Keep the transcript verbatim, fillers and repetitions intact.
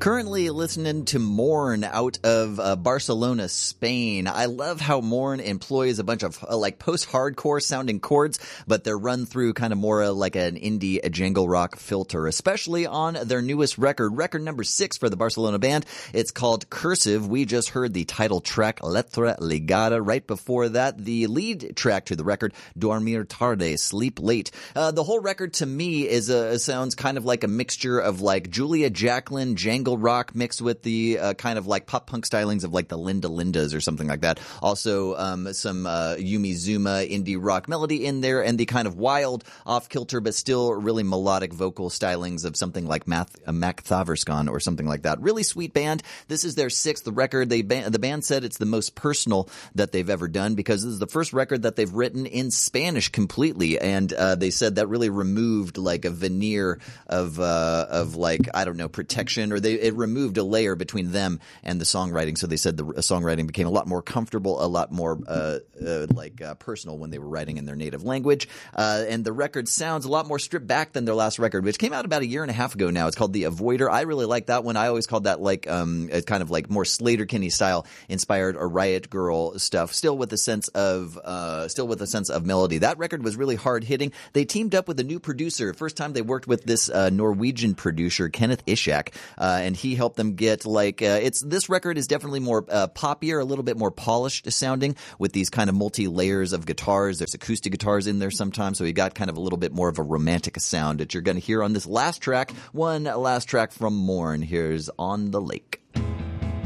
Currently listening to Morn out of uh, Barcelona, Spain. I love how Morn employs a bunch of uh, like post-hardcore sounding chords, but they're run through kind of more uh, like an indie uh, jangle rock filter, especially on their newest record, record number six for the Barcelona band. It's called Cursive. We just heard the title track, Letra Ligada. Right before that, the lead track to the record, Dormir Tarde, Sleep Late. Uh, the whole record to me is a, sounds kind of like a mixture of like Julia Jacklin, jangle rock mixed with the uh, kind of like pop punk stylings of like the Linda Lindas or something like that. Also, um, some uh, Yumi Zuma indie rock melody in there, and the kind of wild, off-kilter but still really melodic vocal stylings of something like Math, uh, Mac Thaverskan or something like that. Really sweet band. This is their sixth record. They ba- the band said it's the most personal that they've ever done because this is the first record that they've written in Spanish completely, and uh, they said that really removed like a veneer of uh, of like I don't know protection, or they it removed a layer between them and the songwriting. So they said the songwriting became a lot more comfortable, a lot more uh, uh, like uh, personal when they were writing in their native language. Uh, and the record sounds a lot more stripped back than their last record, which came out about a year and a half ago now. It's called The Avoider. I really like that one. I always called that like um, a kind of like more Slater-Kinney style inspired or Riot Girl stuff, still with a sense of uh, still with a sense of melody. That record was really hard hitting. They teamed up with a new producer. First time they worked with this uh, Norwegian producer, Kenneth Ishak, uh, and he helped them get like uh, it's this record is definitely more uh, poppier, a little bit more polished sounding with these kind of multi layers of guitars. There's acoustic guitars in there sometimes, so you got kind of a little bit more of a romantic sound that you're going to hear on this last track. One last track from Morn. Here's On the Lake.